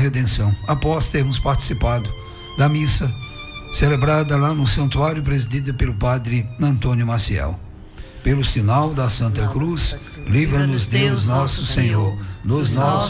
redenção, após termos participado da missa celebrada lá no santuário presidida pelo padre Antônio Maciel. Pelo sinal da Santa Cruz, livra-nos Deus nosso Senhor, dos nossos